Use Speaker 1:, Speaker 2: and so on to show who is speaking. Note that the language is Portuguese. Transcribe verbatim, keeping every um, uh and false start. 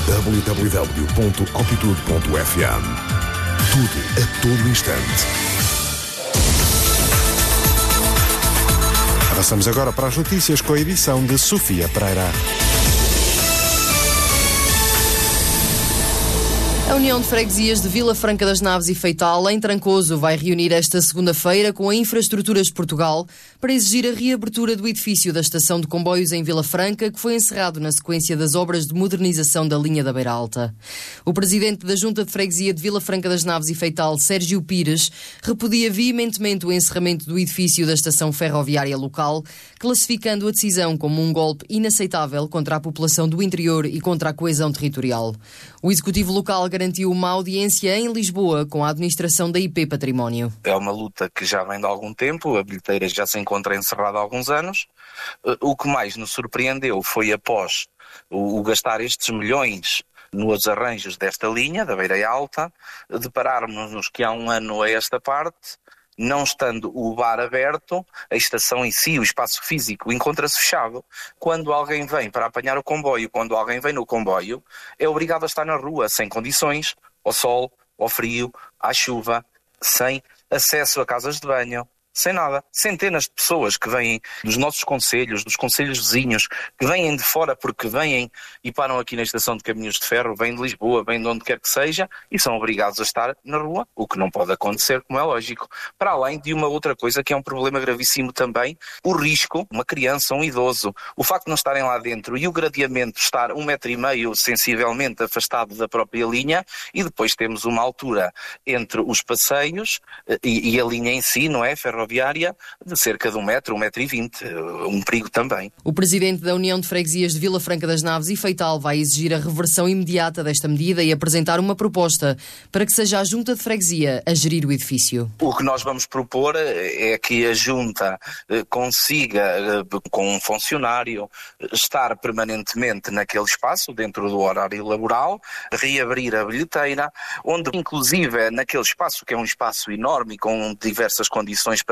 Speaker 1: w w w ponto altitude ponto f m. Tudo a todo instante.
Speaker 2: Avançamos agora para as notícias com a edição de Sofia Pereira.
Speaker 3: A União de Freguesias de Vila Franca das Naves e Feital, em Trancoso, vai reunir esta segunda-feira com a Infraestruturas de Portugal para exigir a reabertura do edifício da estação de comboios em Vila Franca, que foi encerrado na sequência das obras de modernização da linha da Beira Alta. O presidente da Junta de Freguesia de Vila Franca das Naves e Feital, Sérgio Pires, repudia veementemente o encerramento do edifício da estação ferroviária local, classificando a decisão como um golpe inaceitável contra a população do interior e contra a coesão territorial. O executivo local garantiu uma audiência em Lisboa com a administração da I P Património.
Speaker 4: É uma luta que já vem de algum tempo, a bilheteira já se encontra encerrada há alguns anos. O que mais nos surpreendeu foi, após o, o gastar estes milhões nos arranjos desta linha, da Beira Alta, depararmos-nos que há um ano a esta parte, não estando o bar aberto, a estação em si, o espaço físico, encontra-se fechado. Quando alguém vem para apanhar o comboio, quando alguém vem no comboio, é obrigado a estar na rua, sem condições, ao sol, ao frio, à chuva, sem acesso a casas de banho, sem nada. Centenas de pessoas que vêm dos nossos concelhos, dos concelhos vizinhos, que vêm de fora porque vêm e param aqui na estação de caminhos de ferro, vêm de Lisboa, vêm de onde quer que seja, e são obrigados a estar na rua, o que não pode acontecer, como é lógico. Para além de uma outra coisa que é um problema gravíssimo também, o risco, uma criança, um idoso, o facto de não estarem lá dentro e o gradeamento estar um metro e meio sensivelmente afastado da própria linha, e depois temos uma altura entre os passeios e, e a linha em si, não é, ferroviária, de cerca de um metro, um metro e vinte, um perigo também.
Speaker 3: O presidente da União de Freguesias de Vila Franca das Naves e Feital vai exigir a reversão imediata desta medida e apresentar uma proposta para que seja a Junta de Freguesia a gerir o edifício.
Speaker 4: O que nós vamos propor é que a Junta consiga, com um funcionário, estar permanentemente naquele espaço, dentro do horário laboral, reabrir a bilheteira, onde inclusive naquele espaço, que é um espaço enorme e com diversas condições para